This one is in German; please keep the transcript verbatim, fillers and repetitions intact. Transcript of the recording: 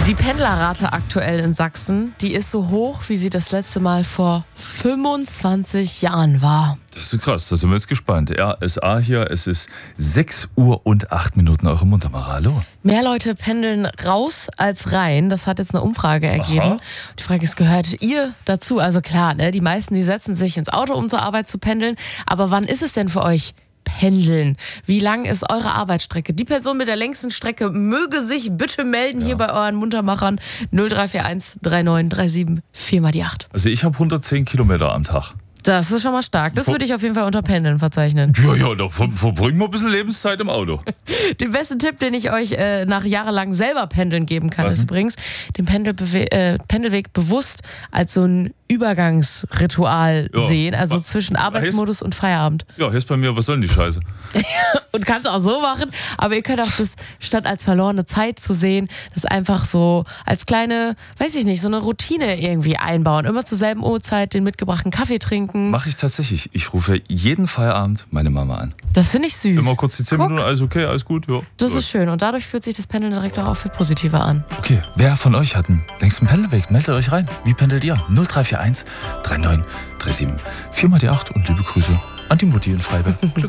Die Pendlerrate aktuell in Sachsen, die ist so hoch, wie sie das letzte Mal vor fünfundzwanzig Jahren war. Das ist krass, da sind wir jetzt gespannt. R S A hier, es ist sechs Uhr und acht Minuten, eure Mundhammerer. Hallo. Mehr Leute pendeln raus als rein. Das hat jetzt eine Umfrage ergeben. Aha. Die Frage ist, gehört ihr dazu? Also klar, ne, die meisten, die setzen sich ins Auto, um zur Arbeit zu pendeln. Aber wann ist es denn für euch Pendeln? Wie lang ist eure Arbeitsstrecke? Die Person mit der längsten Strecke möge sich bitte melden ja. hier bei euren Muntermachern. null drei vier eins drei neun drei sieben vier mal die acht. Also ich habe hundertzehn Kilometer am Tag. Das ist schon mal stark. Das würde ich auf jeden Fall unter Pendeln verzeichnen. Ja, ja, da ver verbringen wir ein bisschen Lebenszeit im Auto. Den besten Tipp, den ich euch äh, nach jahrelang selber pendeln geben kann, Was? ist übrigens, den Pendelbewe äh, Pendelweg bewusst als so ein Übergangsritual Ja. sehen, also Was? zwischen Arbeitsmodus und Feierabend. Ja, hier ist bei mir, was soll denn die Scheiße? Und kannst auch so machen, aber ihr könnt auch das, statt als verlorene Zeit zu sehen, das einfach so als kleine, weiß ich nicht, so eine Routine irgendwie einbauen. Immer zur selben Uhrzeit den mitgebrachten Kaffee trinken. Mache ich tatsächlich. Ich rufe jeden Feierabend meine Mama an. Das finde ich süß. Immer kurz die zehn Guck. Minuten, alles okay, alles gut, ja. Das Gut. ist schön und dadurch fühlt sich das Pendeln direkt auch viel positiver an. Okay, wer von euch hat einen längsten Pendelweg? Meldet euch rein. Wie pendelt ihr? null drei vier eins drei neun drei sieben vier mal die acht und liebe Grüße an die Mutti in Freiberg.